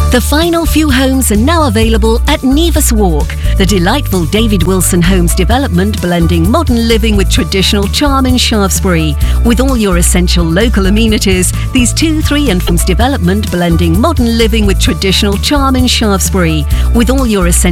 The final few homes are now available at Nevis Walk, the delightful David Wilson Homes development blending modern living with traditional charm in Shaftesbury. With all your essential local amenities, these 2, 3 and homes development blending modern living with traditional charm in Shaftesbury. With all your essential